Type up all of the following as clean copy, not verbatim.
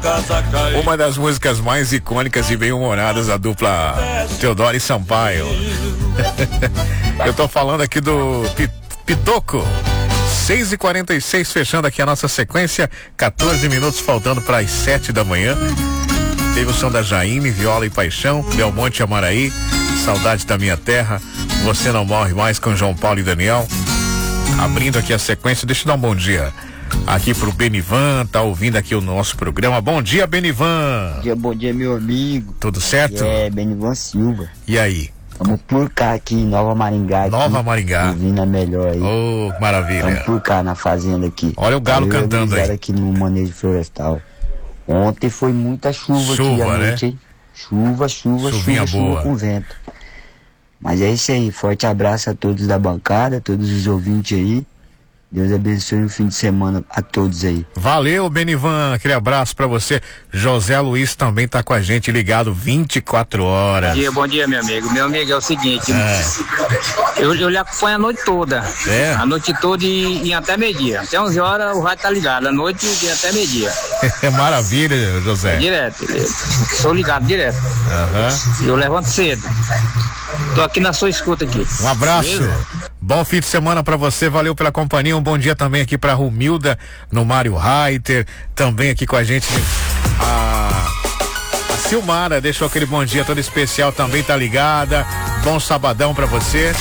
Uma das músicas mais icônicas e bem-humoradas da dupla Teodoro e Sampaio. Eu tô falando aqui do Pitoco. 6h46, fechando aqui a nossa sequência. 14 minutos faltando para as 7 da manhã. Teve o som da Jaime, Viola e Paixão, Belmonte e Amaraí, Saudade da Minha Terra, Você Não Morre Mais, com João Paulo e Daniel. Abrindo aqui a sequência, deixa eu dar um bom dia aqui pro Benivan, tá ouvindo aqui o nosso programa. Bom dia, Benivan. Bom dia, meu amigo. Tudo certo? Benivan Silva. E aí? Vamos por cá aqui em Nova Maringá. Nova Maringá. Ouvindo a melhor aí. Oh, maravilha. Vamos por cá na fazenda aqui. Olha o galo cantando aí. Aqui no manejo florestal. Ontem foi muita chuva aqui à noite, hein? Chuva com vento. Mas é isso aí, forte abraço a todos da bancada, todos os ouvintes aí. Deus abençoe o fim de semana a todos aí. Valeu, Benivan, aquele abraço pra você. José Luiz também tá com a gente ligado 24 horas. Bom dia, meu amigo. Meu amigo, é o seguinte, eu lhe acompanho a noite toda. É? A noite toda e até meio-dia. Até 11 horas o rádio tá ligado, a noite e até meio-dia. É maravilha, José. Direto, sou ligado direto. Eu levanto cedo. Tô aqui na sua escuta aqui. Um abraço. Beleza? Bom fim de semana pra você, valeu pela companhia. Um bom dia também aqui pra Romilda, no Mário Reiter, também aqui com a gente. A Silmara deixou aquele bom dia todo especial, também tá ligada. Bom sabadão pra você.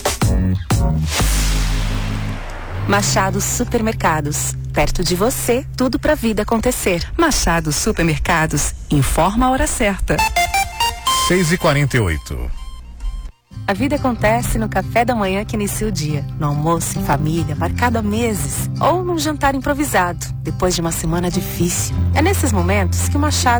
Machado Supermercados. Perto de você, tudo pra vida acontecer. Machado Supermercados. Informa a hora certa. 6h48. A vida acontece no café da manhã que inicia o dia, no almoço em família, marcado há meses, ou num jantar improvisado, depois de uma semana difícil. É nesses momentos que o Machado